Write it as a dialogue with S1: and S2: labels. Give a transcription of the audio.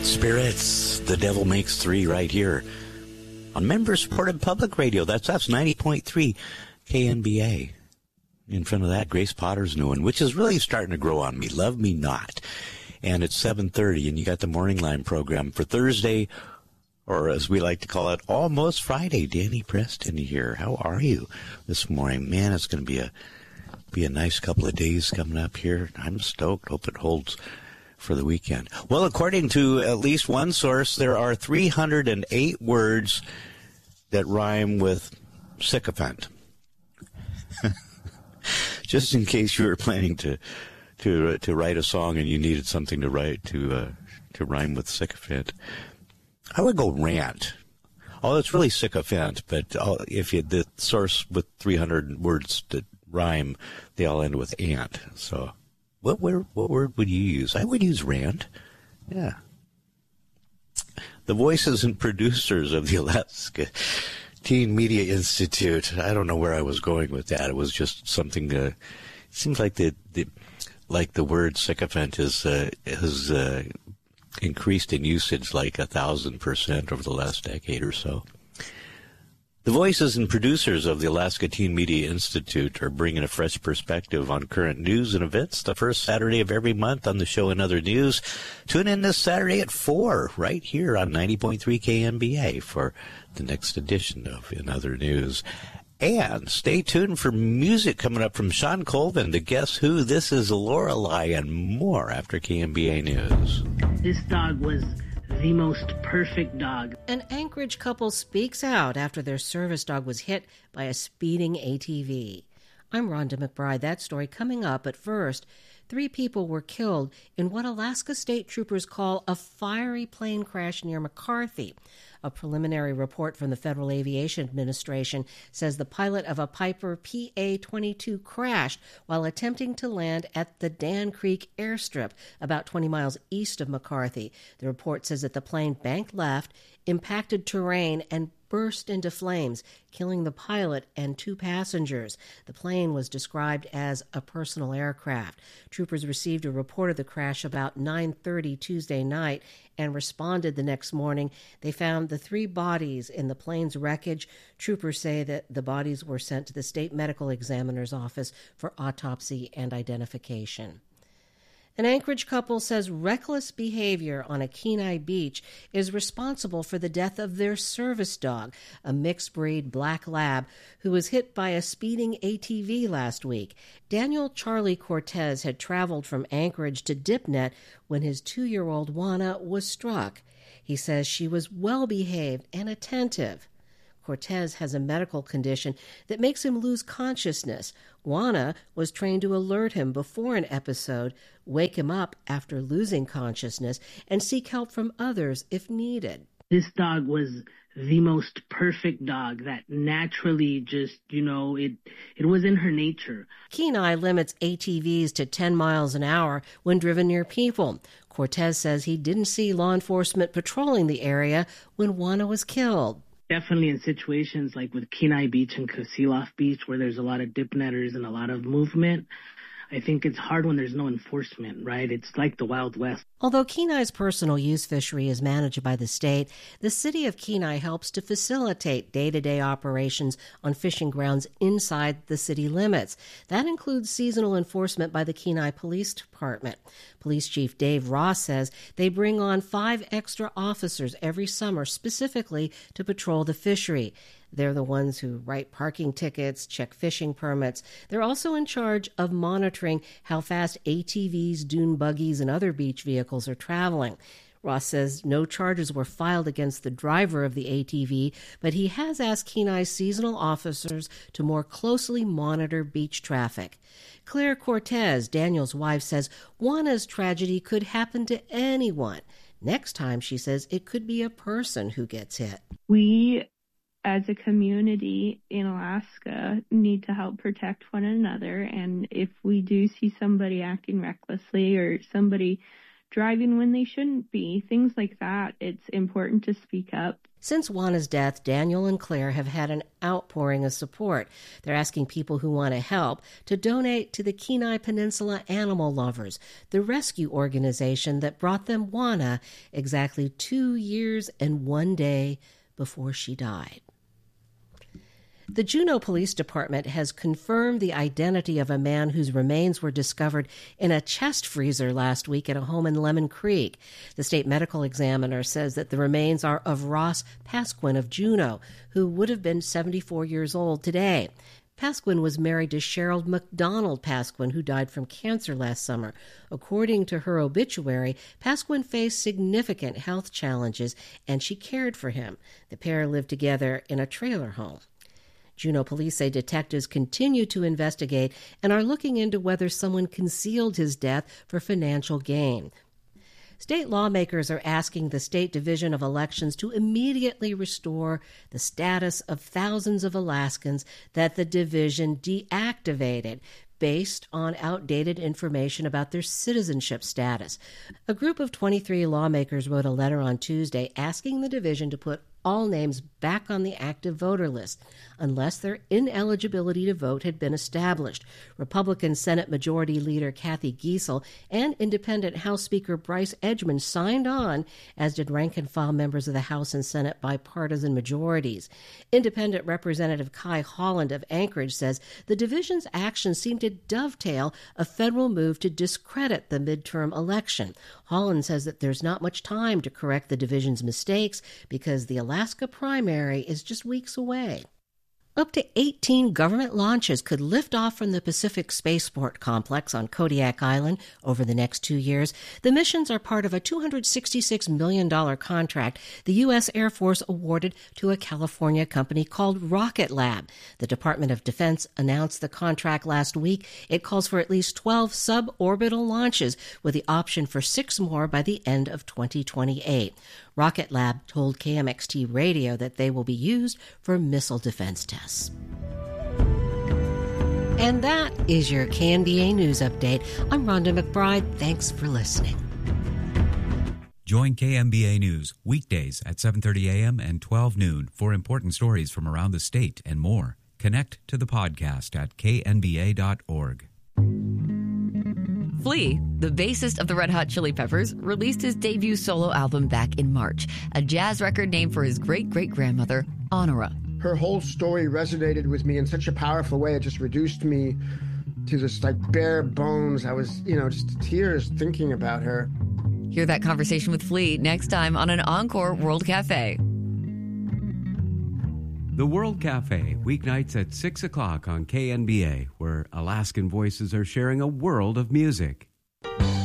S1: Spirits, The Devil Makes Three right here on member-supported public radio. That's us, 90.3 KNBA. In front of that, Grace Potter's new one, which is really starting to grow on me, Love Me Not. And it's 7:30, and you got the Morning Line program for Thursday, or as we like to call it, almost Friday. Danny Preston here. How are you this morning? Man, it's going to be a nice couple of days coming up here. I'm stoked. Hope it holds for the weekend. Well, according to at least one source, there are 308 words that rhyme with sycophant. Just in case you were planning to write a song and you needed something to write to rhyme with sycophant, I would go rant. Oh, it's really sycophant, but if you the source with 300 words that rhyme, they all end with ant. So, what word would you use? I would use rant. Yeah. The voices and producers of the Alaska Teen Media Institute. I don't know where I was going with that. It was just something. It seems like the word sycophant has increased in usage like 1,000% over the last decade or so. The voices and producers of the Alaska Teen Media Institute are bringing a fresh perspective on current news and events the first Saturday of every month on the show In Other News. Tune in this Saturday at 4 right here on 90.3 KNBA for the next edition of In Other News. And stay tuned for music coming up from Sean Colvin to Guess Who. This is Lorelei and more after KNBA News.
S2: This dog was the most perfect dog.
S3: An Anchorage couple speaks out after their service dog was hit by a speeding ATV. I'm Rhonda McBride. That story coming up. At first, 3 people were killed in what Alaska State Troopers call a fiery plane crash near McCarthy. A preliminary report from the Federal Aviation Administration says the pilot of a Piper PA-22 crashed while attempting to land at the Dan Creek airstrip, about 20 miles east of McCarthy. The report says that the plane banked left, impacted terrain, and burst into flames, killing the pilot and 2 passengers. The plane was described as a personal aircraft. Troopers received a report of the crash about 9:30 Tuesday night and responded the next morning. They found the 3 bodies in the plane's wreckage. Troopers say that the bodies were sent to the state medical examiner's office for autopsy and identification. An Anchorage couple says reckless behavior on a Kenai beach is responsible for the death of their service dog, a mixed-breed black lab, who was hit by a speeding ATV last week. Daniel Charlie Cortez had traveled from Anchorage to Dipnet when his 2-year-old Juana was struck. He says she was well-behaved and attentive. Cortez has a medical condition that makes him lose consciousness. Juana was trained to alert him before an episode, wake him up after losing consciousness, and seek help from others if needed.
S2: This dog was the most perfect dog that naturally just, it was in her nature.
S3: Kenai limits ATVs to 10 miles an hour when driven near people. Cortez says he didn't see law enforcement patrolling the area when Juana was killed.
S2: Definitely in situations like with Kenai Beach and Kasilof Beach, where there's a lot of dip netters and a lot of movement, I think it's hard when there's no enforcement, right? It's like the Wild West.
S3: Although Kenai's personal use fishery is managed by the state, the city of Kenai helps to facilitate day-to-day operations on fishing grounds inside the city limits. That includes seasonal enforcement by the Kenai Police Department. Police Chief Dave Ross says they bring on 5 extra officers every summer specifically to patrol the fishery. They're the ones who write parking tickets, check fishing permits. They're also in charge of monitoring how fast ATVs, dune buggies, and other beach vehicles are traveling. Ross says no charges were filed against the driver of the ATV, but he has asked Kenai's seasonal officers to more closely monitor beach traffic. Claire Cortez, Daniel's wife, says Juana's tragedy could happen to anyone. Next time, she says, it could be a person who gets hit.
S4: We, as a community in Alaska, need to help protect one another. And if we do see somebody acting recklessly or somebody driving when they shouldn't be, things like that. It's important to speak up.
S3: Since Juana's death, Daniel and Claire have had an outpouring of support. They're asking people who want to help to donate to the Kenai Peninsula Animal Lovers, the rescue organization that brought them Juana exactly 2 years and 1 day before she died. The Juneau Police Department has confirmed the identity of a man whose remains were discovered in a chest freezer last week at a home in Lemon Creek. The state medical examiner says that the remains are of Ross Pasquin of Juneau, who would have been 74 years old today. Pasquin was married to Cheryl McDonald Pasquin, who died from cancer last summer. According to her obituary, Pasquin faced significant health challenges, and she cared for him. The pair lived together in a trailer home. Juneau police say detectives continue to investigate and are looking into whether someone concealed his death for financial gain. State lawmakers are asking the State Division of Elections to immediately restore the status of thousands of Alaskans that the division deactivated based on outdated information about their citizenship status. A group of 23 lawmakers wrote a letter on Tuesday asking the division to put all names back on the active voter list unless their ineligibility to vote had been established. Republican Senate Majority Leader Kathy Giessel and Independent House Speaker Bryce Edgman signed on, as did rank-and-file members of the House and Senate bipartisan majorities. Independent Representative Kai Holland of Anchorage says the division's actions seem to dovetail a federal move to discredit the midterm election. Holland says that there's not much time to correct the division's mistakes because the Alaska primary is just weeks away. Up to 18 government launches could lift off from the Pacific Spaceport Complex on Kodiak Island over the next 2 years. The missions are part of a $266 million contract the U.S. Air Force awarded to a California company called Rocket Lab. The Department of Defense announced the contract last week. It calls for at least 12 suborbital launches with the option for 6 more by the end of 2028. Rocket Lab told KMXT Radio that they will be used for missile defense tests. And that is your KNBA News Update. I'm Rhonda McBride. Thanks for listening.
S5: Join KNBA News weekdays at 7:30 a.m. and 12 noon for important stories from around the state and more. Connect to the podcast at knba.org.
S6: Flea, the bassist of the Red Hot Chili Peppers, released his debut solo album back in March, a jazz record named for his great-great-grandmother, Honora.
S7: Her whole story resonated with me in such a powerful way. It just reduced me to this bare bones. I was, just tears thinking about her.
S6: Hear that conversation with Flea next time on an Encore World Cafe.
S8: The World Cafe, weeknights at 6 o'clock on KNBA, where Alaskan voices are sharing a world of music.